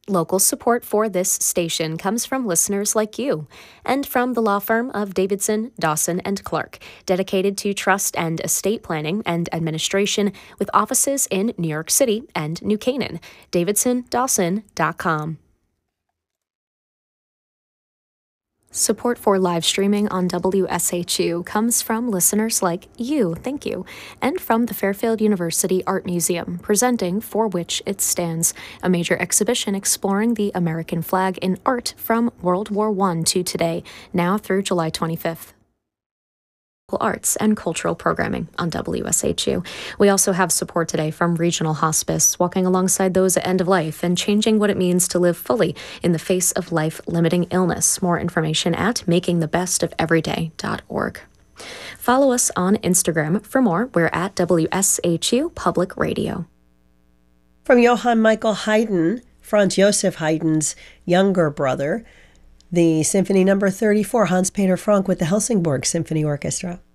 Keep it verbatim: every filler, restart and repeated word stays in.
Local support for this station comes from listeners like you and from the law firm of Davidson, Dawson and Clark, dedicated to trust and estate planning and administration with offices in New York City and New Canaan. davidson dawson dot com. Support for live streaming on W S H U comes from listeners like you, thank you, and from the Fairfield University Art Museum, presenting For Which It Stands, a major exhibition exploring the American flag in art from World War One to today, now through July twenty-fifth. Arts and cultural programming on W S H U. We also have support today from Regional Hospice, walking alongside those at end of life and changing what it means to live fully in the face of life-limiting illness. More information at making the best of everyday dot org. Follow us on Instagram for more. We're at W S H U Public Radio. From Johann Michael Haydn, Franz Joseph Haydn's younger brother, the Symphony Number thirty-four, Hans Peter Frank with the Helsingborg Symphony Orchestra.